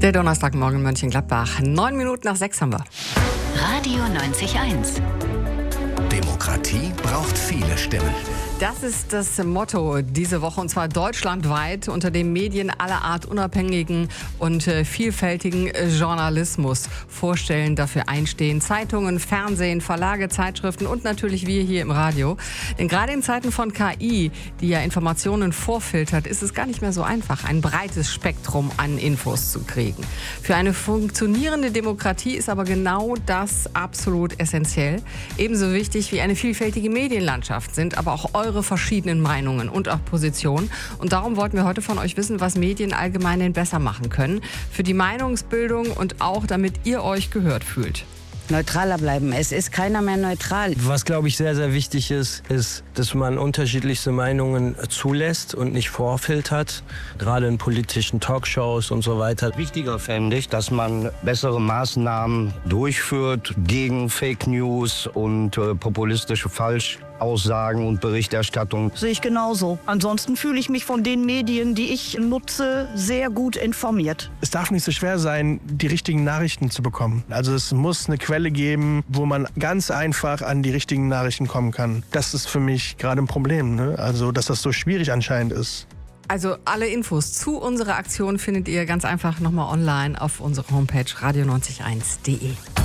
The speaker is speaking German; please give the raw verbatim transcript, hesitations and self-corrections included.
Der Donnerstagmorgen in Mönchengladbach. Neun Minuten nach sechs haben wir. Radio neunzig Komma eins. Demokratie braucht viele Stimmen. Das ist das Motto diese Woche, und zwar deutschlandweit, unter dem Medien aller Art unabhängigen und äh, vielfältigen äh, Journalismus vorstellen, dafür einstehen. Zeitungen, Fernsehen, Verlage, Zeitschriften und natürlich wir hier im Radio. Denn gerade in Zeiten von K I, die ja Informationen vorfiltert, ist es gar nicht mehr so einfach, ein breites Spektrum an Infos zu kriegen. Für eine funktionierende Demokratie ist aber genau das absolut essentiell. Ebenso wichtig wie eine vielfältige Medienlandschaft sind aber auch eure verschiedenen Meinungen und auch Positionen. Und darum wollten wir heute von euch wissen, was Medien allgemein denn besser machen können. Für die Meinungsbildung und auch damit ihr euch gehört fühlt. Neutraler bleiben. Es ist keiner mehr neutral. Was, glaube ich, sehr, sehr wichtig ist, ist, dass man unterschiedlichste Meinungen zulässt und nicht vorfiltert. Gerade in politischen Talkshows und so weiter. Wichtiger fände ich, dass man bessere Maßnahmen durchführt gegen Fake News und äh, populistische Falschaussagen und Berichterstattung. Sehe ich genauso. Ansonsten fühle ich mich von den Medien, die ich nutze, sehr gut informiert. Es darf nicht so schwer sein, die richtigen Nachrichten zu bekommen. Also es muss eine Quelle geben, wo man ganz einfach an die richtigen Nachrichten kommen kann. Das ist für mich gerade ein Problem, ne? Also dass das so schwierig anscheinend ist. Also alle Infos zu unserer Aktion findet ihr ganz einfach nochmal online auf unserer Homepage radio neunzig eins punkt de.